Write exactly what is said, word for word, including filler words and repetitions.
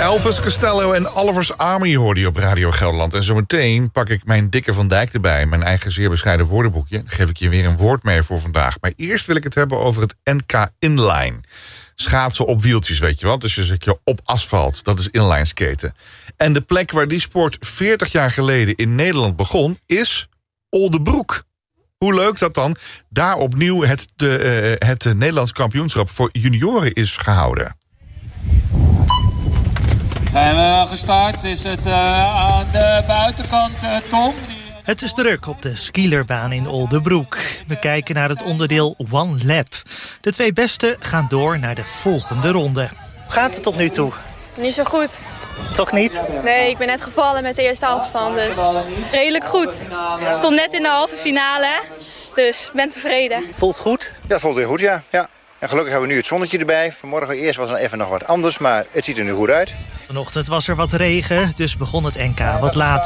Elvis Costello en Oliver's Army hoorde je op Radio Gelderland. En zometeen pak ik mijn dikke Van Dijk erbij. Mijn eigen zeer bescheiden woordenboekje. Dan geef ik je weer een woord mee voor vandaag. Maar eerst wil ik het hebben over het N K Inline. Schaatsen op wieltjes, weet je wel. Dus je zegt je op asfalt. Dat is inline skaten. En de plek waar die sport veertig jaar geleden in Nederland begon is Oldebroek. Hoe leuk dat dan daar opnieuw het, de, uh, het Nederlands kampioenschap voor junioren is gehouden. Zijn we gestart? Is het uh, aan de buitenkant, uh, Tom? Het is druk op de skierbaan in Oldebroek. We kijken naar het onderdeel One Lap. De twee beste gaan door naar de volgende ronde. Hoe gaat het tot nu toe? Niet zo goed. Toch niet? Nee, ik ben net gevallen met de eerste afstand, dus redelijk goed. Ik stond net in de halve finale, dus ben tevreden. Voelt goed? Ja, voelt weer goed, ja. ja. En gelukkig hebben we nu het zonnetje erbij. Vanmorgen eerst was het even nog wat anders, maar het ziet er nu goed uit. Vanochtend was er wat regen, dus begon het N K wat later.